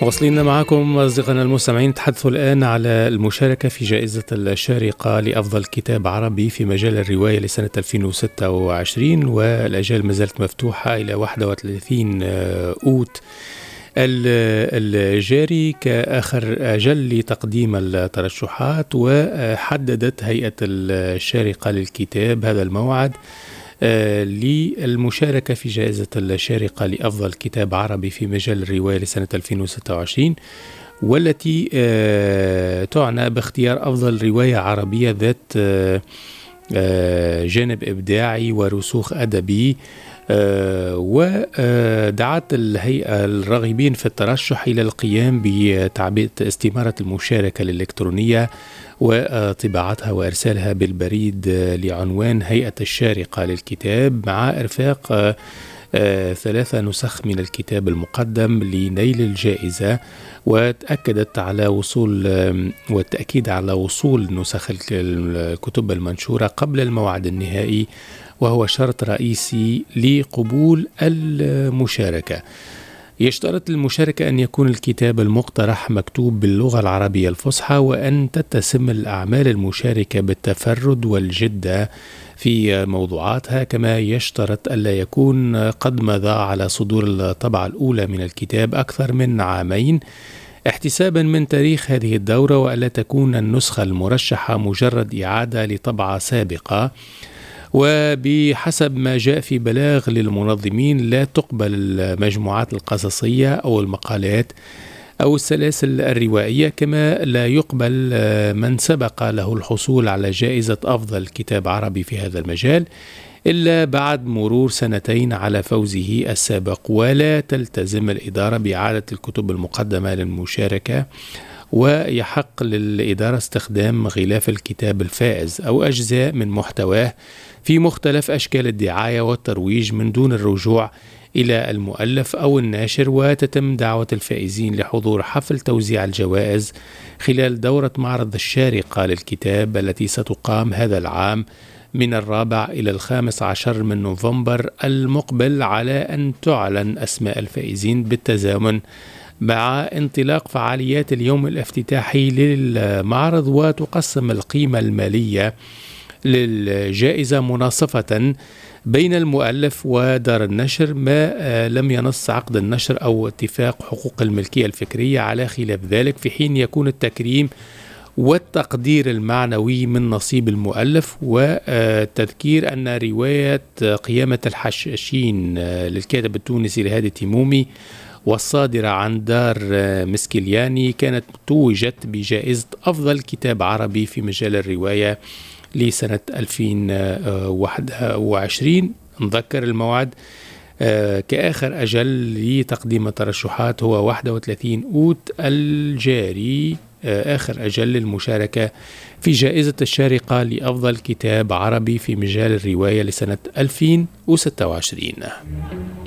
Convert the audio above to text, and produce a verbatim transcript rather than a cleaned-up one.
واصلين معكم أصدقائنا المستمعين. نتحدث الآن على المشاركة في جائزة الشارقة لأفضل كتاب عربي في مجال الرواية لسنة ألفين وستة وعشرين، والأجال ما زالت مفتوحة إلى واحد وثلاثين أوت الجاري كآخر أجل لتقديم الترشحات. وحددت هيئة الشارقة للكتاب هذا الموعد للمشاركة في جائزة الشارقة لأفضل كتاب عربي في مجال الرواية لسنة ألفين وستة وعشرين، والتي تعنى باختيار أفضل رواية عربية ذات جانب إبداعي ورسوخ أدبي. ودعت الهيئة الراغبين في الترشح إلى القيام بتعبئة استمارة المشاركة الإلكترونية وطباعتها وإرسالها بالبريد لعنوان هيئة الشارقة للكتاب، مع إرفاق ثلاثة نسخ من الكتاب المقدم لنيل الجائزة. وتأكدت على وصول والتأكيد على وصول نسخ الكتب المنشورة قبل الموعد النهائي، وهو شرط رئيسي لقبول المشاركة. يشترط المشاركة أن يكون الكتاب المقترح مكتوب باللغة العربية الفصحى، وأن تتسم الأعمال المشاركة بالتفرد والجدة في موضوعاتها. كما يشترط ألا يكون قد مضى على صدور الطبعة الأولى من الكتاب أكثر من عامين احتسابا من تاريخ هذه الدورة، وألا تكون النسخة المرشحة مجرد إعادة لطبعة سابقة. وبحسب ما جاء في بلاغ للمنظمين لا تقبل المجموعات القصصية أو المقالات أو السلاسل الروائية، كما لا يقبل من سبق له الحصول على جائزة أفضل كتاب عربي في هذا المجال إلا بعد مرور سنتين على فوزه السابق. ولا تلتزم الإدارة بإعادة الكتب المقدمة للمشاركة، ويحق للإدارة استخدام غلاف الكتاب الفائز أو أجزاء من محتواه في مختلف أشكال الدعاية والترويج من دون الرجوع إلى المؤلف أو الناشر. وتتم دعوة الفائزين لحضور حفل توزيع الجوائز خلال دورة معرض الشارقة للكتاب التي ستقام هذا العام من الرابع إلى الخامس عشر من نوفمبر المقبل، على أن تعلن أسماء الفائزين بالتزامن مع انطلاق فعاليات اليوم الافتتاحي للمعرض. وتقسم القيمة المالية للجائزة مناصفة بين المؤلف ودار النشر، ما لم ينص عقد النشر أو اتفاق حقوق الملكية الفكرية على خلاف ذلك، في حين يكون التكريم والتقدير المعنوي من نصيب المؤلف. وتذكير أن رواية قيامة الحشاشين للكاتب التونسي لهادي تيمومي والصادرة عن دار مسكلياني كانت توجت بجائزة أفضل كتاب عربي في مجال الرواية لسنة ألفين وواحد وعشرين. نذكر الموعد كآخر أجل لتقديم الترشحات هو واحد وثلاثين أوت الجاري، آخر أجل للمشاركة في جائزة الشارقة لأفضل كتاب عربي في مجال الرواية لسنة ألفين وستة وعشرين.